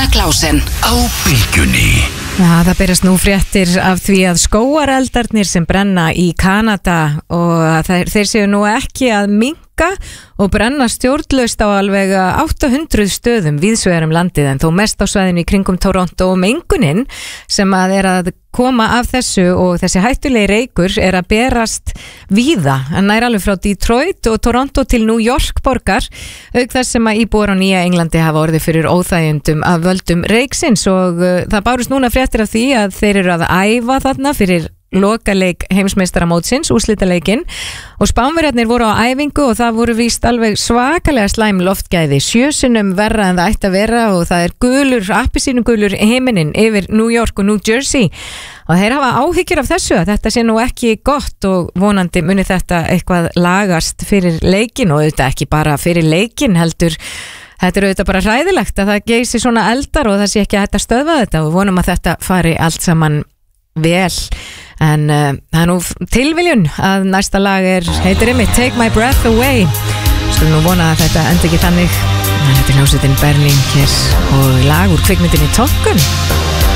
Klásen á Bylgjunni. Já, það berast nú fréttir af því að skógareldarnir sem brenna í Kanada og þeir séu nú ekki að minnka og brenna stjórnlaust á alveg 800 stöðum víðsvegar landið en þó mest á svæðinu í kringum Toronto og mengunin sem að er að koma af þessu og þessi hættulegi reykur er að berast víða en nær alveg frá Detroit og Toronto til New York borgar auk þess sem að íbúar á Nýja Englandi hafa orðið fyrir óþægindum af völdum reyksins og það bárust núna fréttir af því að þeir eru að æfa þarna fyrir lokaleik heimsmeistaramótsins, úrslitaleikin og Spánverjarnir voru á æfingu og það voru víst alveg svakalega slæm loftgæði, 7 sinnum verra en það ætti að vera og það er gulur, appelsínugulur himinin yfir New York og New Jersey og þeir hafa áhyggjur af þessu að þetta sé nú ekki gott og vonandi muni þetta eitthvað lagast fyrir leikin og auðvitað ekki bara fyrir leikin heldur. Þetta er auðvitað bara hræðilegt að það geysi svona eldar og það sé ekki að þetta stöðva þetta og vonum að þetta fari allt saman vel en það er nú tilviljun að næsta lag heitir einmitt Take My Breath Away skulum nú vona að þetta endi ekki þannig þetta er hljómsveitin Berlín hér og lag úr kvikmyndinni Top Gun